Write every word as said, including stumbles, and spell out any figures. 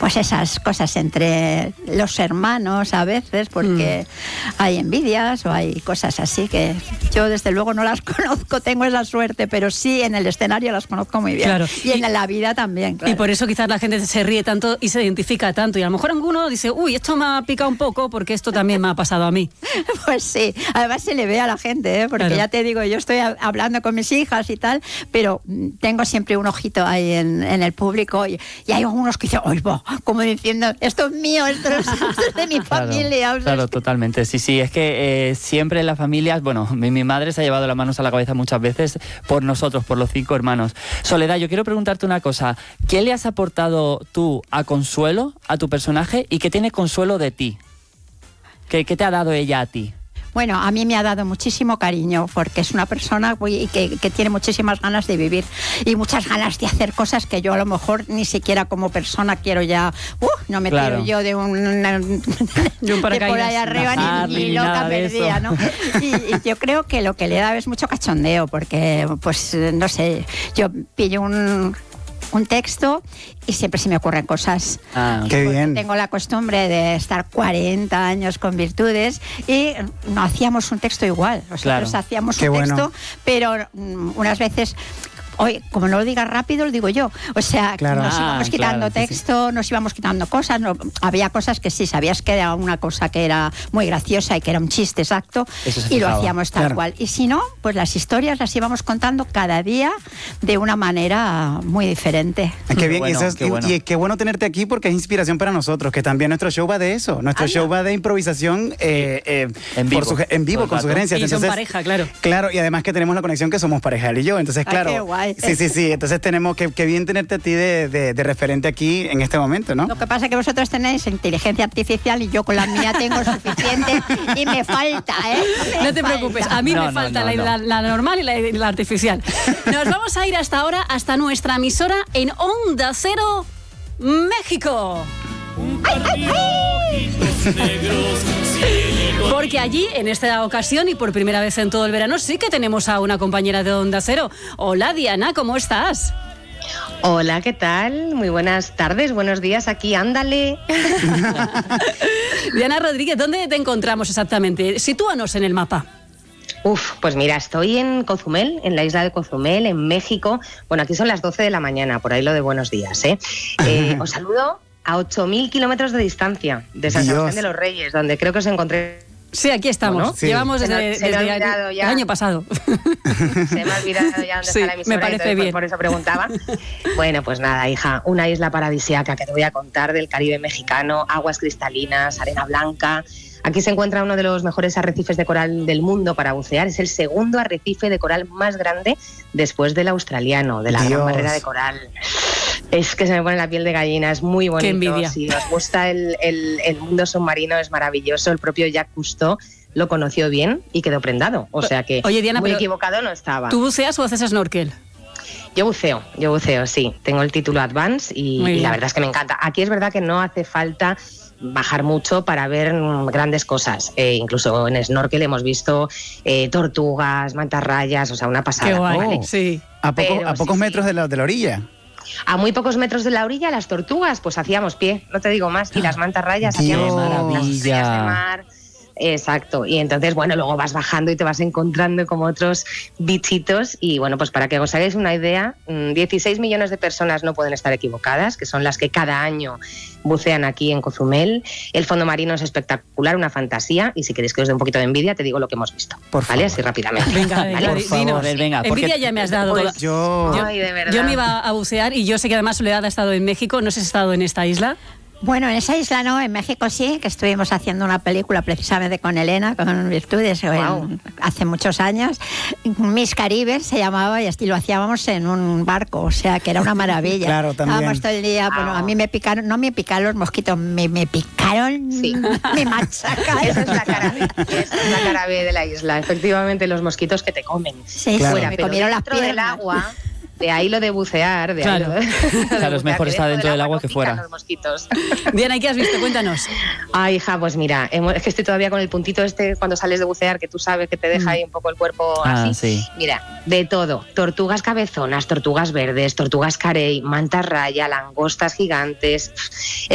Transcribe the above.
pues esas cosas entre los hermanos a veces, porque mm. hay envidias o hay cosas así que yo desde luego no las conozco, tengo esa suerte, pero sí en el escenario las conozco muy bien. Claro. Y, y en la vida también, claro. Y por eso quizás la gente se ríe tanto y se identifica tanto, y a lo mejor alguno dice, uy, esto me ha picado un poco porque esto también me ha pasado a mí. Pues sí, además se le ve a la gente, ¿eh? Porque claro. ya te digo, yo estoy hablando con mis hijas y tal, pero tengo siempre un ojito ahí en, en el público y, y hay algunos que dicen, ¡ay, va! Como diciendo, esto es mío, esto es, esto es de mi claro, familia. O sea, claro, es que... totalmente. Sí, sí, es que eh, siempre en las familias, bueno, mi, mi madre se ha llevado las manos a la cabeza muchas veces por nosotros, por los cinco hermanos. Soledad, yo quiero preguntarte una cosa. ¿Qué le has aportado tú a Consuelo, a tu personaje, y qué tiene Consuelo de ti? ¿Qué, qué te ha dado ella a ti? Bueno, a mí me ha dado muchísimo cariño porque es una persona que, que tiene muchísimas ganas de vivir y muchas ganas de hacer cosas que yo a lo mejor ni siquiera como persona quiero ya, uh, no me claro. tiro yo de un, una, de un paracaídas, de por ahí arriba ni, ni, ni loca perdida, ¿no? Y, y yo creo que lo que le da es mucho cachondeo porque, pues, no sé, yo pillo un... un texto y siempre se me ocurren cosas. Ah, qué bien. Tengo la costumbre de estar cuarenta años con Virtudes y no hacíamos un texto igual. Nosotros claro. hacíamos qué un bueno. texto, pero um, unas veces... Hoy, como no lo digas rápido, lo digo yo. O sea, claro. nos íbamos ah, quitando claro, texto, sí, sí. nos íbamos quitando cosas. No, había cosas que sí, sabías que era una cosa que era muy graciosa y que era un chiste exacto y lo hacíamos tal claro. cual. Y si no, pues las historias las íbamos contando cada día de una manera muy diferente. Qué bien, bueno, eso es, qué bueno. Y, y qué bueno tenerte aquí porque es inspiración para nosotros, que también nuestro show va de eso. Nuestro ah, show no. va de improvisación eh, eh, en vivo, por en vivo con sugerencias. Y entonces, son pareja, claro. Claro, y además que tenemos la conexión que somos pareja él y yo. Entonces, claro. Ay, qué guay. Sí, sí, sí. Entonces tenemos que, que bien tenerte a ti de, de, de referente aquí en este momento, ¿no? Lo que pasa es que vosotros tenéis inteligencia artificial y yo con la mía tengo suficiente y me falta, ¿eh? Me no te falta. preocupes, a mí no, me no, falta no, no. La, la, la normal y la, la artificial. Nos vamos a ir hasta ahora, hasta nuestra emisora en Onda Cero, México. ¡Ay, ay, ay! Porque allí, en esta ocasión y por primera vez en todo el verano, sí que tenemos a una compañera de Onda Cero. Hola, Diana, ¿cómo estás? Hola, ¿qué tal? Muy buenas tardes, buenos días, aquí, ándale. Diana Rodríguez, ¿dónde te encontramos exactamente? Sitúanos en el mapa. Uf, pues mira, estoy en Cozumel, en la isla de Cozumel, en México. Bueno, aquí son las doce de la mañana, por ahí lo de buenos días, ¿eh? eh os saludo a ocho mil kilómetros de distancia de San Sebastián de los Reyes, donde creo que os encontré. Sí, aquí estamos. ¿No? Sí. Llevamos desde, se me, se desde el, el año pasado. Se me ha olvidado ya dónde sí, está la emisora. Me parece bien. Por, por eso preguntaba. Bueno, pues nada, hija, una isla paradisíaca que te voy a contar del Caribe mexicano, aguas cristalinas, arena blanca. Aquí se encuentra uno de los mejores arrecifes de coral del mundo para bucear. Es el segundo arrecife de coral más grande después del australiano, de la Dios. Gran barrera de coral. Es que se me pone la piel de gallina, es muy bonito. Qué envidia. Si os gusta el, el, el mundo submarino, es maravilloso. El propio Jacques Cousteau lo conoció bien y quedó prendado. O sea que Oye, Diana, muy pero equivocado no estaba. ¿Tú buceas o haces snorkel? Yo buceo, yo buceo, sí. Tengo el título Advance y, y la verdad es que me encanta. Aquí es verdad que no hace falta bajar mucho para ver grandes cosas. Eh, incluso en snorkel hemos visto eh, tortugas, mantarrayas, o sea, una pasada. Qué guay, ¿vale? Sí. ¿A, poco, Pero, a pocos sí, metros sí. De, la, de la orilla? A muy pocos metros de la orilla, las tortugas, pues hacíamos pie, no te digo más. Y las mantarrayas hacíamos las estrellas de mar. Exacto, y entonces, bueno, luego vas bajando y te vas encontrando como otros bichitos y, bueno, pues para que os hagáis una idea, dieciséis millones de personas no pueden estar equivocadas, que son las que cada año bucean aquí en Cozumel. El fondo marino es espectacular, una fantasía, y si queréis que os dé un poquito de envidia, te digo lo que hemos visto. Por ¿vale? favor. Así rápidamente. Venga, ¿vale? venga, por favor, dinos. venga. Envidia Porque ya me has dado. Pues yo... Yo, Ay, de verdad. yo me iba a bucear y yo sé que además Soledad ha estado en México, no sé si has estado en esta isla. Bueno, en esa isla no, en México sí, que estuvimos haciendo una película precisamente con Elena, con Virtudes, wow. en, hace muchos años. Miss Caribe se llamaba y así lo hacíamos en un barco, o sea que era una maravilla. Claro, también. Estábamos todo el día, wow. bueno, a mí me picaron, no me picaron los mosquitos, me, me picaron, sí. me machacaron. Esa es la cara, esa es la cara B de la isla, efectivamente los mosquitos que te comen. Sí, claro. fuera, me comieron las piernas. Del agua. De ahí lo de bucear, de claro. ahí lo de, claro, es mejor estar dentro del agua, agua que fuera. Los mosquitos. Diana, ¿y qué has visto? Cuéntanos. Ay, hija, pues mira, es que estoy todavía con el puntito este cuando sales de bucear, que tú sabes que te deja ahí un poco el cuerpo ah, así. Sí. Mira, de todo. Tortugas cabezonas, tortugas verdes, tortugas carey, mantarraya, langostas gigantes.